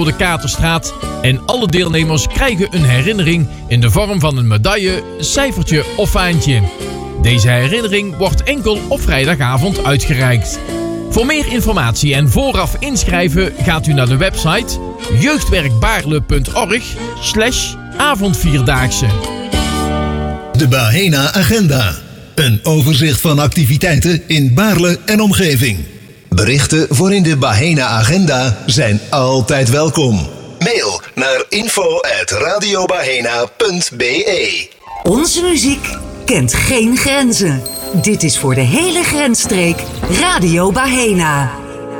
de Katerstraat. En alle deelnemers krijgen een herinnering in de vorm van een medaille, cijfertje of faantje. Deze herinnering wordt enkel op vrijdagavond uitgereikt. Voor meer informatie en vooraf inschrijven gaat u naar de website jeugdwerkbaarle.org/avondvierdaagse. De Bahena Agenda. Een overzicht van activiteiten in Baarle en omgeving. Berichten voor in de Bahena Agenda zijn altijd welkom. Mail naar info@radiobahena.be. Onze muziek kent geen grenzen. Dit is voor de hele grensstreek Radio Bahena.